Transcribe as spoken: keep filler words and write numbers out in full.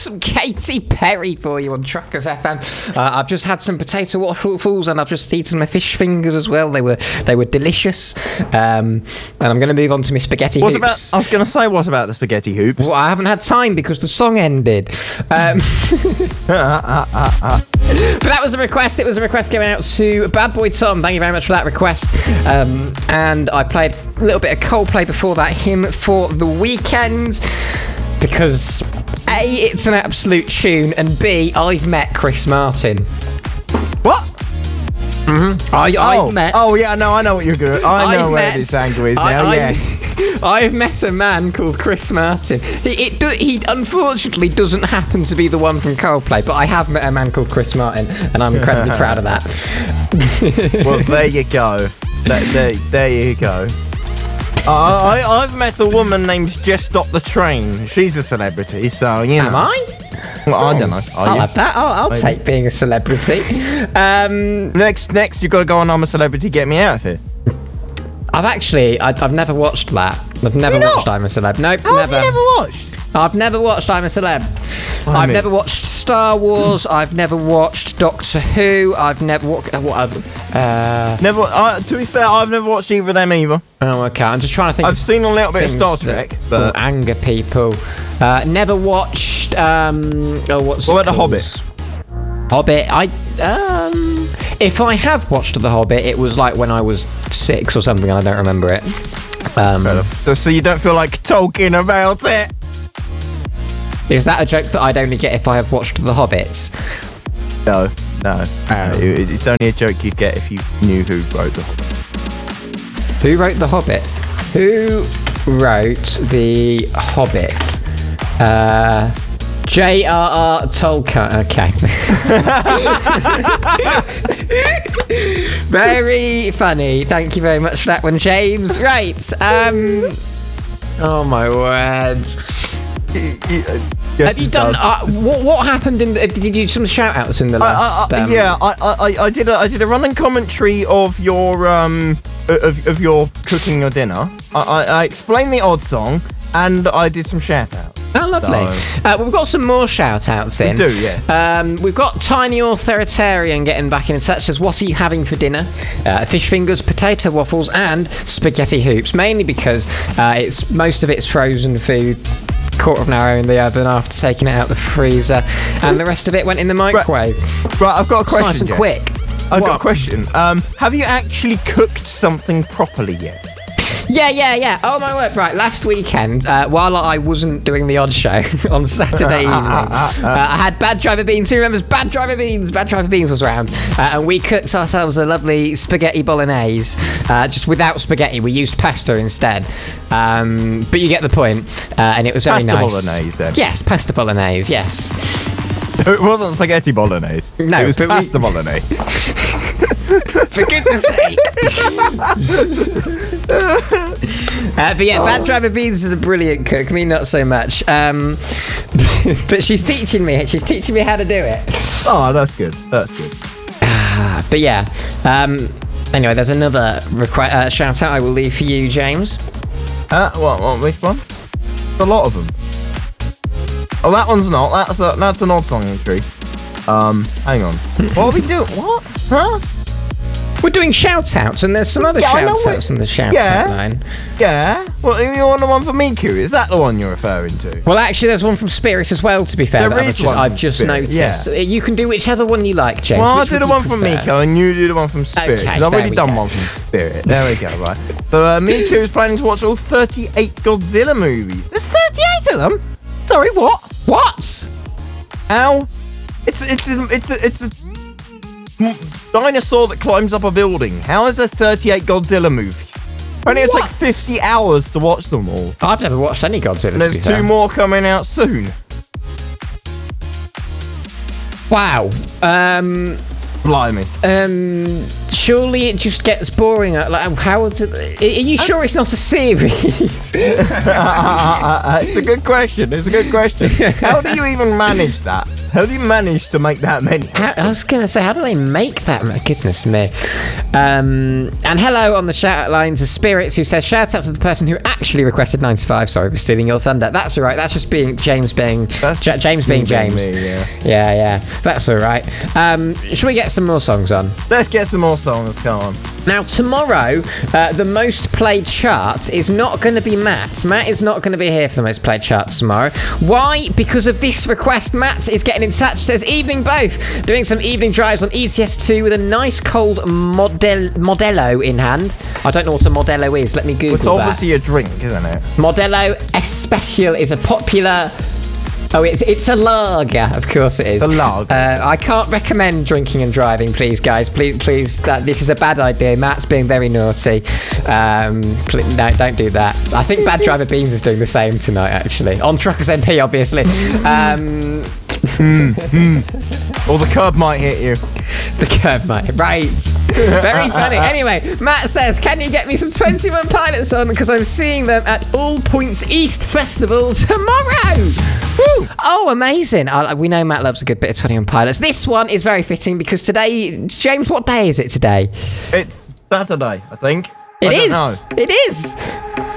some Katy Perry for you on Truckers F M. Uh, I've just had some potato waffles and I've just eaten my fish fingers as well. They were they were delicious. Um, and I'm going to move on to my spaghetti what hoops. About, I was going to say, what about the spaghetti hoops? Well, I haven't had time because the song ended. Um, but that was a request. It was a request going out to Bad Boy Tom. Thank you very much for that request. Um, and I played a little bit of Coldplay before that, Hymn for the Weekend, because A, it's an absolute tune, and B, I've met Chris Martin. What? Mm-hmm. I, oh, I've met... Oh, yeah, no, I know what you're going to... I know I've where met, this angle is now, I, yeah. I've met a man called Chris Martin. He, it do, he unfortunately doesn't happen to be the one from Coldplay, but I have met a man called Chris Martin, and I'm incredibly proud of that. Well, there you go. There, there, there you go. Uh, I, I've met a woman named Just Stop the Train. She's a celebrity, so, you know. Am I? Well, I don't know. Are I'll you? have that. I'll, I'll take being a celebrity. Um, next, next, you've got to go on I'm a Celebrity, Get Me Out of Here. I've actually, I, I've never watched that. I've never you watched not? I'm a Celeb. Nope, How never. have you never watched? I've never watched I'm a Celeb. I I've mean- never watched Star Wars. I've never watched Doctor Who. I've never what? what uh, Never. Uh, to be fair, I've never watched either of them either. oh, okay. I'm just trying to think. I've of seen a little bit of things Star that Trek, but will anger people. Uh, never watched. Um, oh, what's what it about The called? Hobbit? Hobbit. I um, if I have watched The Hobbit, it was like when I was six or something, and I don't remember it. Um, So, so you don't feel like talking about it? is that a joke that I'd only get if I have watched The Hobbit? No, no. Oh. It- It's only a joke you'd get if you knew who wrote The Hobbit. Who wrote The Hobbit? Who wrote The Hobbit? Uh, J R R Tolkien. Okay. Very funny. Thank you very much for that one, James. Right. Um. Oh my word. Yes, Have you it done? does. Uh, what, what happened in? The, did you do some shout outs in the I, last? I, I, um, yeah, I, I, I did a, I did a running commentary of your um of, of your cooking your dinner. I, I, I explained the odd song and I did some shout outs. Oh, lovely. So- Uh, we've got some more shout-outs in. We do, yes. Um, we've got Tiny Authoritarian getting back in touch. Says, what are you having for dinner? Uh, fish fingers, potato waffles, and spaghetti hoops. Mainly because uh, it's most of it's frozen food. Quarter of an hour in the oven after taking it out the freezer, and the rest of it went in the microwave. Right, I've got a question. Nice and Jeff. quick. I've got a What? question. Um, have you actually cooked something properly yet? Yeah, yeah, yeah. Oh my word! Right, last weekend, uh, while I wasn't doing the odd show on Saturday evening, uh, I had Bad Driver Beans. Who remembers Bad Driver Beans? Bad Driver Beans was around, uh, and we cooked ourselves a lovely spaghetti bolognese, uh, just without spaghetti. We used pasta instead. Um, but you get the point, uh, and it was very Pasta nice. bolognese, then? Yes, pasta bolognese. Yes. It wasn't spaghetti bolognese. No, it was but we- pasta bolognese. For goodness sake. uh, but yeah, Bad Driver Beans is a brilliant cook. Me, not so much. Um, but she's teaching me. She's teaching me how to do it. Oh, that's good. That's good. Uh, but yeah. Um, anyway, there's another requ- uh, shout out I will leave for you, James. Uh, what? What? Which one? A lot of them. Oh, that one's not. That's a, that's an odd song entry. Um, hang on. What are we doing? What? Huh? We're doing shout outs, and there's some other Yeah, I know shout what- outs in the shout Yeah. out line. Yeah. Well, you want the one for Miku? Is that the one you're referring to? Well, actually, there's one from Spirit as well, to be fair. There that I've is just, one I've from just Spirit, noticed. yeah. You can do whichever one you like, James. Well, I'll Which do would the you one from prefer? Miko, and you do the one from Spirit. Okay, Because I've there already we done go. one from Spirit. There we go, right. So, uh, Miku is planning to watch all thirty-eight Godzilla movies. There's thirty-eight of them? Sorry, what? What? How? It's it's a, it's a, it's a dinosaur that climbs up a building. How is there thirty-eight Godzilla movies? Apparently it's like What? fifty hours to watch them all. I've never watched any Godzilla. And to be there's fair. two more coming out soon. Wow. Um. Blimey. Um. Surely it just gets boring. uh, Like, how is it? Are you sure it's not a series? it's a good question. It's a good question. How do you even manage that? How do you manage to make that many? How, I was going to say, how do they make that? My goodness me. Um, and hello on the shout-out lines of Spirits, who says, shout out to the person who actually requested ninety-five. Sorry for stealing your thunder. That's all right. That's just being James being That's J- James being James. Me, yeah. yeah, yeah. That's all right. Um, should we get some more songs on? Let's get some more songs. Come on. Now, tomorrow, uh, the most played chart is not going to be Matt. Matt is not going to be here for the most played chart tomorrow. Why? Because of this request. Matt is getting in touch, says, evening both. Doing some evening drives on E T S two with a nice cold Model- Modelo in hand. I don't know what a Modelo is. Let me Google It's that. obviously a drink, isn't it? Modelo Especial is a popular... Oh, it's it's a lager. Of course it is. A lager. Uh, I can't recommend drinking and driving, please, guys. Please, please. That this is a bad idea. Matt's being very naughty. Um, please, no, don't do that. I think Bad Driver Beans is doing the same tonight, actually. On Truckers M P, obviously. Um, Or the curb might hit you. The curb might. Right. Very funny. Anyway, Matt says, can you get me some twenty-one Pilots on? Because I'm seeing them at All Points East Festival tomorrow. Woo! Oh, amazing. I, we know Matt loves a good bit of twenty-one Pilots. This one is very fitting because today, James, what day is it today? It's Saturday, I think. It I don't is. know. It is.